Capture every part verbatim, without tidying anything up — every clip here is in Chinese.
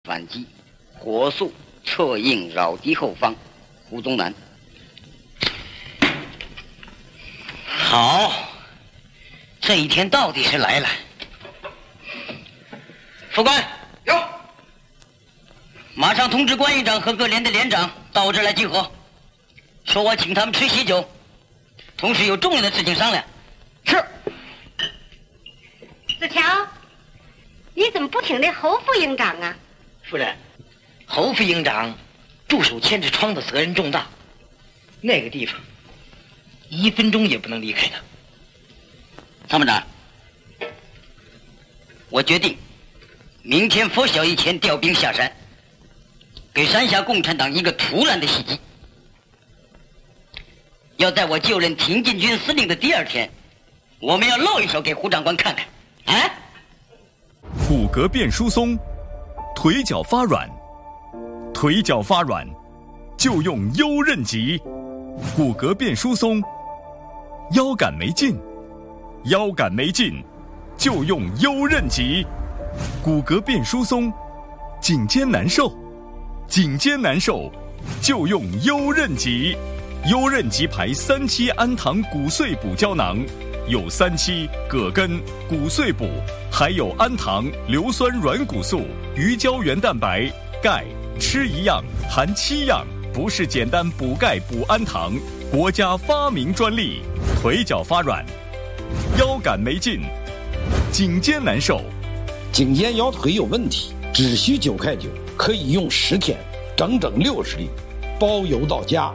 反击，火速策应扰敌后方，胡宗南。好，这一天到底是来了。副官有， 马上通知关营长和各连的连长到我这儿来集合，说我请他们吃喜酒，同时有重要的事情商量。是。 子乔，你怎么不听那侯副营长啊？ 夫人，侯副营长驻守千纸窗的责任重大，那个地方一分钟也不能离开他。 参谋长，我决定明天拂晓以前调兵下山，给山下共产党一个突然的袭击。要在我就任挺进军司令的第二天，我们要露一手给胡长官看看。啊！ 骨骼变疏松，腿脚发软，腿脚发软就用优韧极。骨骼变疏松，腰杆没劲，腰杆没劲就用优韧极。骨骼变疏松，颈肩难受，颈肩难受就用优韧极。优韧极牌三七氨糖骨碎补胶囊，有三七、葛根、骨碎补，还有氨糖、硫酸软骨素、鱼胶原蛋白、钙，吃一样含七样，不是简单补钙补氨糖，国家发明专利。腿脚发软，腰杆没劲，颈肩难受， 颈肩腰腿有问题，只需九块九，可以用十天，整整六十粒，包邮到家。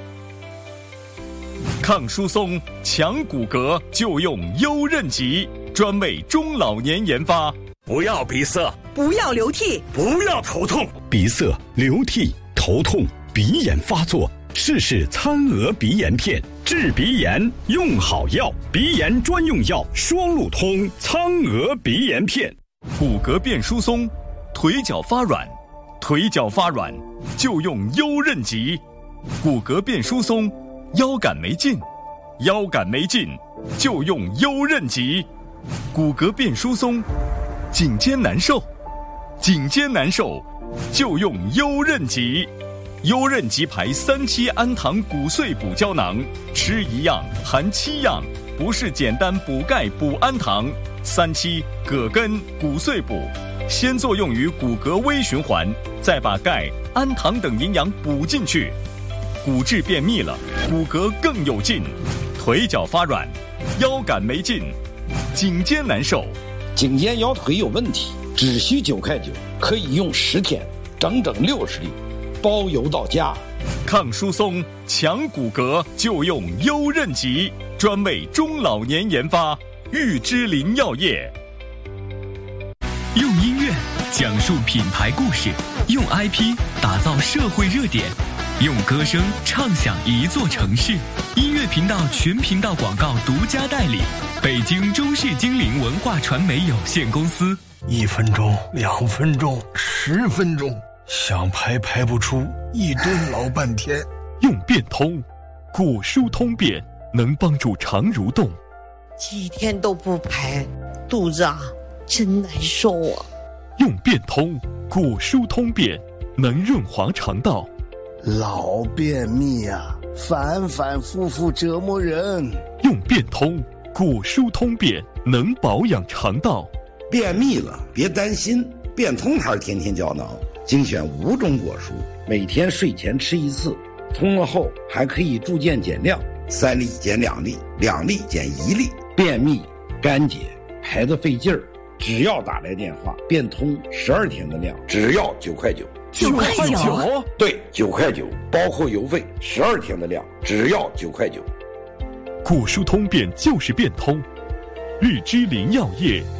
抗疏松、强骨骼就用优韧极，专为中老年研发。 不要鼻塞， 不要流涕， 不要头痛。 鼻塞、流涕、头痛、鼻炎发作，试试苍鹅鼻炎片，治鼻炎用好药，鼻炎专用药双路通苍鹅鼻炎片。 骨骼变疏松，腿脚发软，腿脚发软就用优韧极。骨骼变疏松，腰杆没劲，腰杆没劲就用优韧极。骨骼变疏松，颈肩难受，颈肩难受就用优韧极。优韧极牌三七氨糖骨碎补胶囊，吃一样含七样，不是简单补钙补氨糖。三七、葛根、骨碎补，先作用于骨骼微循环，再把钙、氨糖等营养补进去。骨质变密了，骨骼更有劲，腿脚发软，腰杆没劲，颈肩难受， 颈肩腰腿有问题，只需九块九，可以用十天，整整六十粒，包邮到家。 抗疏松、强骨骼就用优韧极，专为中老年研发。玉芝林药业。 用音乐讲述品牌故事，用 I P 打造社会热点，用歌声唱响一座城市。音乐频道全频道广告独家代理，北京中视精灵文化传媒有限公司。 一分钟、两分钟、十分钟，想排排不出，一蹲老半天。 用变通，骨疏通便能帮助肠蠕动。 几天都不排，肚子啊真难受啊。 用变通，骨疏通便能润滑肠道。 老便秘啊，反反复复折磨人。 用变通，骨疏通便能保养肠道。 便秘了别担心，变通牌天天胶囊精选五种果蔬，每天睡前吃一次，通了后还可以逐渐减量，三粒减两粒，两粒减一粒。便秘、干结、排得费劲儿，只要打来电话，变通十二天的量，只要九块九。 九块九？ 对，九块九，包括邮费，十二天的量，只要九块九。 骨疏通便就是变通，玉芝林药业。